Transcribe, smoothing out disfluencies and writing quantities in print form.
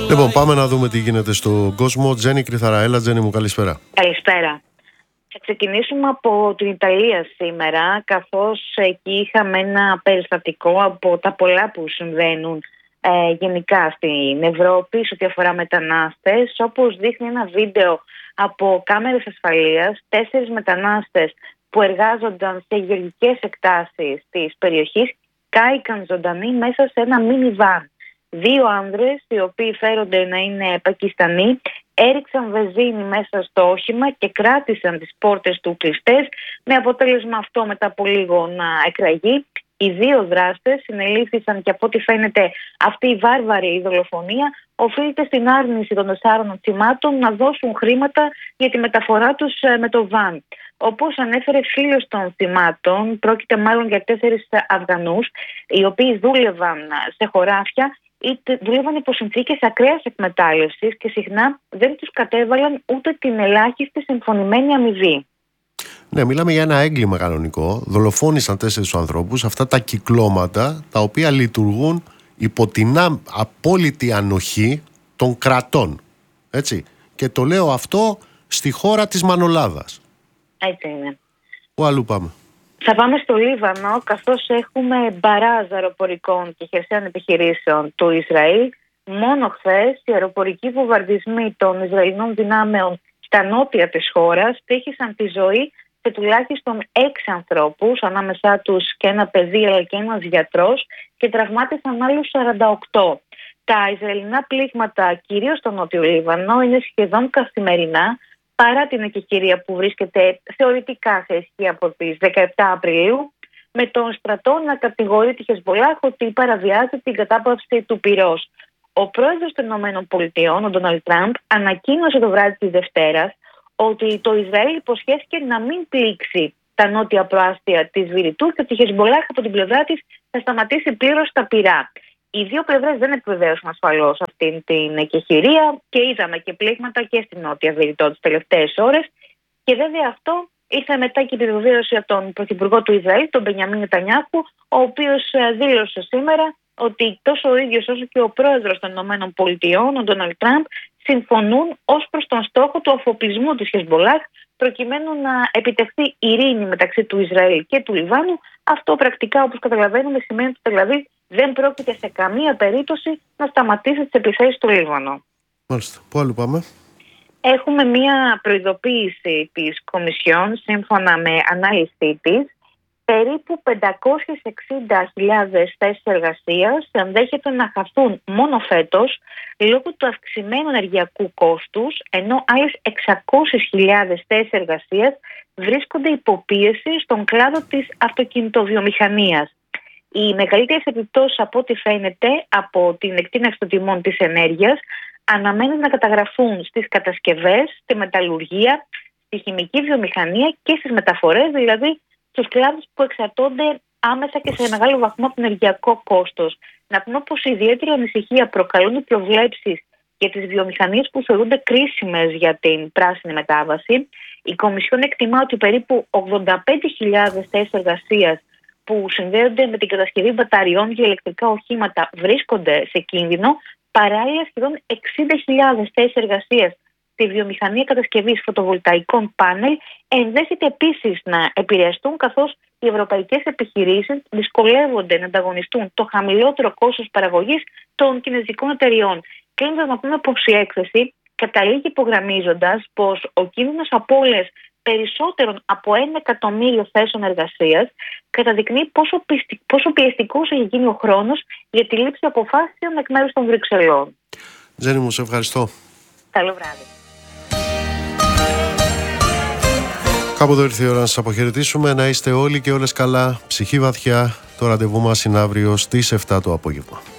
Λοιπόν, πάμε να δούμε τι γίνεται στον κόσμο. Τζέννη Κρυθαραέλα, Τζέννη μου, καλησπέρα. Καλησπέρα. Θα ξεκινήσουμε από την Ιταλία σήμερα, καθώς εκεί είχαμε ένα περιστατικό από τα πολλά που συμβαίνουν γενικά στην Ευρώπη σε ό,τι αφορά μετανάστες. Όπως δείχνει ένα βίντεο από κάμερες ασφαλείας, 4 μετανάστες που εργάζονταν σε γεωργικές εκτάσεις της περιοχής κάηκαν ζωντανοί μέσα σε ένα μίνι-βαν. 2 άνδρες, οι οποίοι φέρονται να είναι Πακιστανοί, έριξαν βενζίνη μέσα στο όχημα και κράτησαν τις πόρτες του κλειστές, με αποτέλεσμα αυτό μετά από λίγο να εκραγεί. Οι 2 δράστες συνελήφθησαν και από ό,τι φαίνεται αυτή η βάρβαρη δολοφονία οφείλεται στην άρνηση των 4 θυμάτων να δώσουν χρήματα για τη μεταφορά τους με το βαν. Όπως ανέφερε φίλος των θυμάτων, πρόκειται μάλλον για 4 Αφγανούς, οι οποίοι δούλευαν σε χωράφια ή δούλευαν υπό συνθήκες ακραίας εκμετάλλευσης και συχνά δεν τους κατέβαλαν ούτε την ελάχιστη συμφωνημένη αμοιβή. Ναι, μιλάμε για ένα έγκλημα κανονικό. Δολοφόνησαν 4 ανθρώπους, αυτά τα κυκλώματα τα οποία λειτουργούν υπό την απόλυτη ανοχή των κρατών. Έτσι. Και το λέω αυτό στη χώρα της Μανολάδας. Έτσι είναι. Πού αλλού πάμε? Θα πάμε στο Λίβανο, καθώς έχουμε μπαράζ αεροπορικών και χερσαίων επιχειρήσεων του Ισραήλ. Μόνο χθες οι αεροπορικοί βομβαρδισμοί των Ισραηλινών δυνάμεων στα νότια της χώρας τύχησαν τη ζωή σε τουλάχιστον 6 ανθρώπους, ανάμεσά τους και ένα παιδί αλλά και ένας γιατρός, και τραυμάτισαν άλλους 48. Τα Ισραηλινά πλήγματα, κυρίως στο νότιο Λίβανο, είναι σχεδόν καθημερινά, παρά την εκεχηρία που βρίσκεται θεωρητικά σε ισχύ από τις 17 Απριλίου, με τον στρατό να κατηγορεί τη Χεσμπολάχ ότι παραβιάζει την κατάπαυση του πυρός. Ο πρόεδρος των ΗΠΑ, ο Ντόναλντ Τραμπ, ανακοίνωσε το βράδυ της Δευτέρας ότι το Ισραήλ υποσχέθηκε να μην πλήξει τα νότια προάστια της Βηρητού και ότι η Χεσμπολάχ από την πλευρά της θα σταματήσει πλήρως τα πυρά. Οι 2 πλευρές δεν επιβεβαίωσαν ασφαλώς αυτήν την εκεχηρία και είδαμε και πλήγματα και στην νότια Βηρητό τις τελευταίες ώρες. Και βέβαια αυτό ήρθε μετά και η επιβεβαίωση από τον πρωθυπουργό του Ισραήλ, τον Μπενιαμίν Νετανιάχου, ο οποίος δήλωσε σήμερα ότι τόσο ο ίδιος όσο και ο πρόεδρος των ΗΠΑ, ο Ντόναλντ Τραμπ, συμφωνούν ως προς τον στόχο του αφοπλισμού της Χεσμπολάχ, προκειμένου να επιτευχθεί ειρήνη μεταξύ του Ισραήλ και του Λιβάνου. Αυτό πρακτικά, όπως καταλαβαίνουμε, σημαίνει ότι το Τελ-Αβίβ δεν πρόκειται σε καμία περίπτωση να σταματήσει τις επιθέσεις στο Λίβανο. Μάλιστα. Πού αλλού πάμε? Έχουμε μία προειδοποίηση της Κομισιόν, σύμφωνα με ανάλυση της. Περίπου 560.000 θέσεις εργασίας ενδέχεται να χαθούν μόνο φέτος λόγω του αυξημένου ενεργειακού κόστους, ενώ άλλες 600.000 θέσεις εργασίας βρίσκονται υποπίεση στον κλάδο της αυτοκινητοβιομηχανίας. Οι μεγαλύτερες επιπτώσεις, από ό,τι φαίνεται, από την εκτείναξη των τιμών της ενέργειας αναμένουν να καταγραφούν στις κατασκευές, στη μεταλλουργία, στη χημική βιομηχανία και στις μεταφορές, δηλαδή στους κλάδους που εξαρτώνται άμεσα και σε μεγάλο βαθμό από το ενεργειακό κόστος. Να πούμε πως ιδιαίτερη ανησυχία προκαλούν οι προβλέψεις για τις βιομηχανίες που θεωρούνται κρίσιμες για την πράσινη μετάβαση. Η Κομισιόν εκτιμά ότι περίπου 85.000 θέσεις εργασίας που συνδέονται με την κατασκευή μπαταριών για ηλεκτρικά οχήματα βρίσκονται σε κίνδυνο. Παράλληλα, σχεδόν 60.000 θέσεις εργασίας στη βιομηχανία κατασκευής φωτοβολταϊκών πάνελ ενδέχεται επίσης να επηρεαστούν, καθώς οι ευρωπαϊκές επιχειρήσεις δυσκολεύονται να ανταγωνιστούν το χαμηλότερο κόστος παραγωγής των κινεζικών εταιριών. Κλείνοντας, να πούμε πως η έκθεση καταλήγει υπογραμμίζοντας πως ο κίνδυνος απώλειας περισσότερων από 1 εκατομμύριο θέσεων εργασίας καταδεικνύει πόσο πιεστικός έχει γίνει ο χρόνος για τη λήψη αποφάσεων εκ μέρους των Βρυξελών. Τζέννη μου, σε ευχαριστώ. Καλό βράδυ. Κάπου εδώ ήρθε η ώρα να σας αποχαιρετήσουμε. Να είστε όλοι και όλες καλά, ψυχή βαθιά. Το ραντεβού μας είναι αύριο στις 7 το απόγευμα.